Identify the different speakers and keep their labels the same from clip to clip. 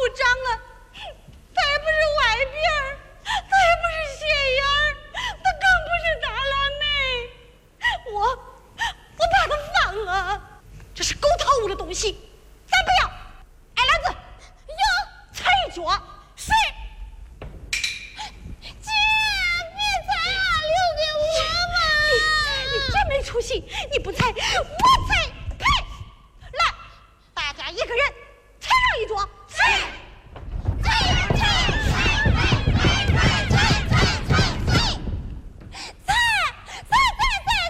Speaker 1: 张啊，他也不是歪边儿，他也不是斜眼儿，他更不是大辣妹。我把他放了，这是狗套物的东西，咱不要。矮篮子，有踩一脚，谁？
Speaker 2: 姐，别踩啊，留给我吧。
Speaker 1: 你真没出息！你不踩，我踩，呸！来，大家一个人踩上一脚，踩！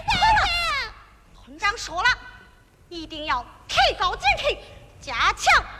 Speaker 1: 村长说了，一定要提高警惕，加强